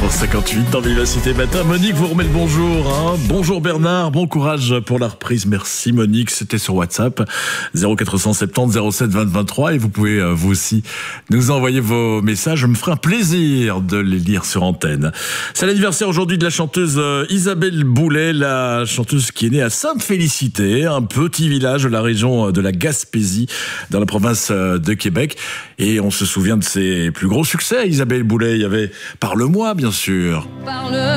4h58 dans Vivacité Matin. Monique vous remet le bonjour. Bonjour Bernard, bon courage pour la reprise. Merci Monique, c'était sur WhatsApp 0470 07 20 23 et vous pouvez vous aussi nous envoyer vos messages. Je me ferai un plaisir de les lire sur antenne. C'est l'anniversaire aujourd'hui de la chanteuse Isabelle Boulay, la chanteuse qui est née à Sainte-Félicité, un petit village de la région de la Gaspésie dans la province de Québec. Et on se souvient de ses plus gros succès. Isabelle Boulay, il y avait Parle-moi, bien sûr.